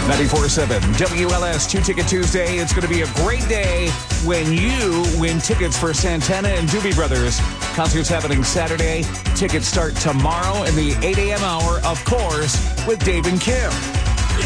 94.7 WLS 2-Ticket Tuesday. It's going to be a great day when you win tickets for Santana and Doobie Brothers. Concert's happening Saturday. Tickets start tomorrow in the 8 a.m. hour, of course, with Dave and Kim.